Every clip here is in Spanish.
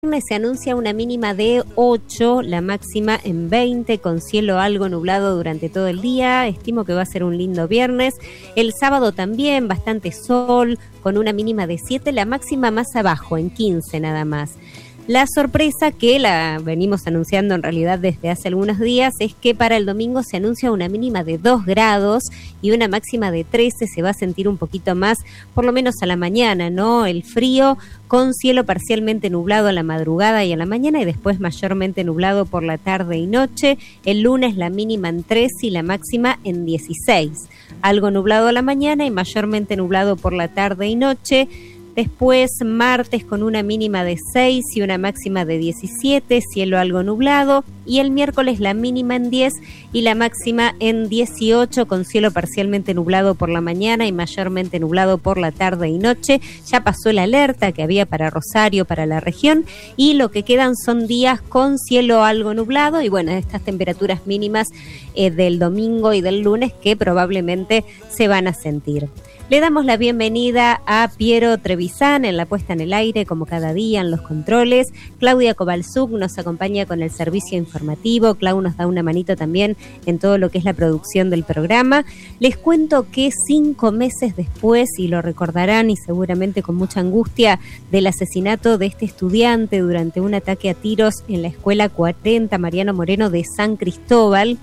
Se anuncia una mínima de 8, la máxima en 20, con cielo algo nublado durante todo el día. Estimo que va a ser un lindo viernes. El sábado también, bastante sol, con una mínima de 7, la máxima más abajo, en 15 nada más. La sorpresa, que la venimos anunciando en realidad desde hace algunos días, es que para el domingo se anuncia una mínima de 2 grados y una máxima de 13. Se va a sentir un poquito más, por lo menos a la mañana, ¿no? El frío, con cielo parcialmente nublado a la madrugada y a la mañana, y después mayormente nublado por la tarde y noche. El lunes la mínima en 13 y la máxima en 16. Algo nublado a la mañana y mayormente nublado por la tarde y noche. Después martes con una mínima de 6 y una máxima de 17, cielo algo nublado. Y el miércoles la mínima en 10 y la máxima en 18, con cielo parcialmente nublado por la mañana y mayormente nublado por la tarde y noche. Ya pasó la alerta que había para Rosario, para la región, y lo que quedan son días con cielo algo nublado. Y bueno, estas temperaturas mínimas del domingo y del lunes que probablemente se van a sentir. Le damos la bienvenida a Piero Trevisan en la puesta en el aire, como cada día en los controles. Claudia Kovalchuk nos acompaña con el servicio informativo. Clau nos da una manito también en todo lo que es la producción del programa. Les cuento que 5 meses después, y lo recordarán y seguramente con mucha angustia, del asesinato de este estudiante durante un ataque a tiros en la escuela 40 Mariano Moreno de San Cristóbal,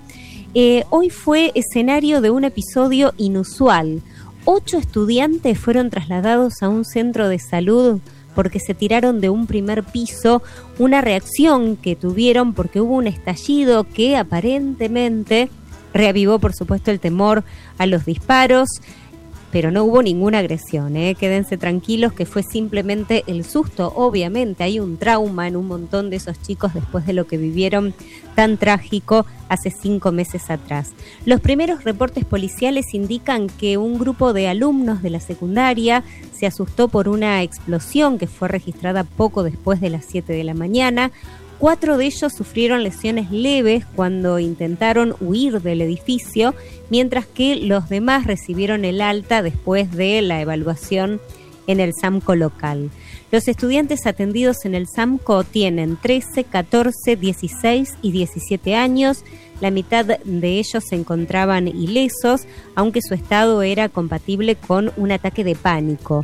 hoy fue escenario de un episodio inusual. 8 estudiantes fueron trasladados a un centro de salud porque se tiraron de un primer piso, una reacción que tuvieron porque hubo un estallido que aparentemente reavivó, por supuesto, el temor a los disparos, pero no hubo ninguna agresión, Quédense tranquilos que fue simplemente el susto. Obviamente hay un trauma en un montón de esos chicos después de lo que vivieron tan trágico hace 5 meses atrás. Los primeros reportes policiales indican que un grupo de alumnos de la secundaria se asustó por una explosión que fue registrada poco después de las 7 de la mañana. 4 de ellos sufrieron lesiones leves cuando intentaron huir del edificio, mientras que los demás recibieron el alta después de la evaluación en el SAMCO local. Los estudiantes atendidos en el SAMCO tienen 13, 14, 16 y 17 años. La mitad de ellos se encontraban ilesos, aunque su estado era compatible con un ataque de pánico.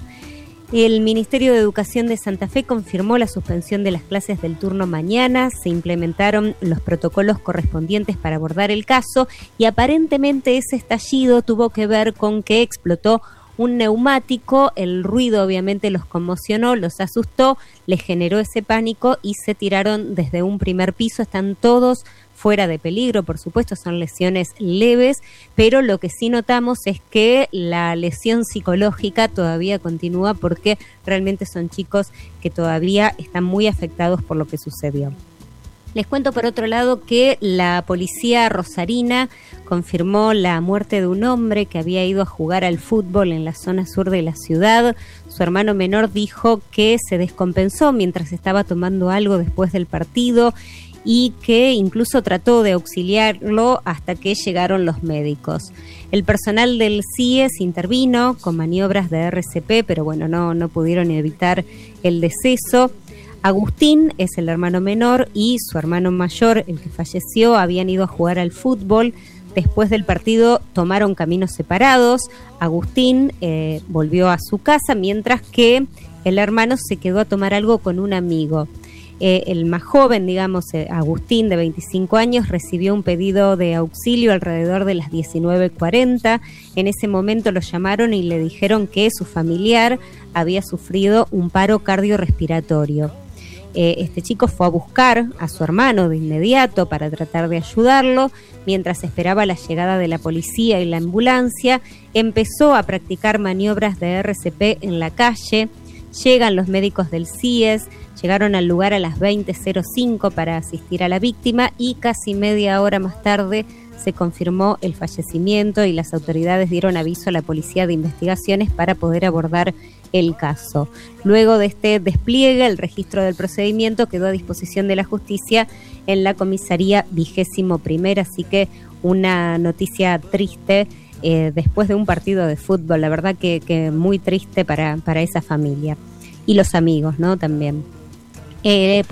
El Ministerio de Educación de Santa Fe confirmó la suspensión de las clases del turno mañana. Se implementaron los protocolos correspondientes para abordar el caso y aparentemente ese estallido tuvo que ver con que explotó un neumático. El ruido obviamente los conmocionó, los asustó, les generó ese pánico y se tiraron desde un primer piso. Están todos fuera de peligro, por supuesto, son lesiones leves, pero lo que sí notamos es que la lesión psicológica todavía continúa porque realmente son chicos que todavía están muy afectados por lo que sucedió. Les cuento por otro lado que la policía rosarina confirmó la muerte de un hombre que había ido a jugar al fútbol en la zona sur de la ciudad. Su hermano menor dijo que se descompensó mientras estaba tomando algo después del partido y que incluso trató de auxiliarlo hasta que llegaron los médicos. El personal del CIES intervino con maniobras de RCP, pero bueno, no pudieron evitar el deceso. Agustín es el hermano menor y su hermano mayor, el que falleció, habían ido a jugar al fútbol. Después del partido tomaron caminos separados. Agustín volvió a su casa, mientras que el hermano se quedó a tomar algo con un amigo. El más joven, digamos, Agustín, de 25 años, recibió un pedido de auxilio alrededor de las 19:40. En ese momento lo llamaron y le dijeron que su familiar había sufrido un paro cardiorrespiratorio. Este chico fue a buscar a su hermano de inmediato para tratar de ayudarlo. Mientras esperaba la llegada de la policía y la ambulancia, empezó a practicar maniobras de RCP en la calle. Llegan los médicos del CIES, llegaron al lugar a las 20:05 para asistir a la víctima y casi media hora más tarde se confirmó el fallecimiento y las autoridades dieron aviso a la Policía de Investigaciones para poder abordar el caso. Luego de este despliegue, el registro del procedimiento quedó a disposición de la justicia en la comisaría 21ª, así que una noticia triste después de un partido de fútbol, la verdad que muy triste para esa familia y los amigos, ¿no? También.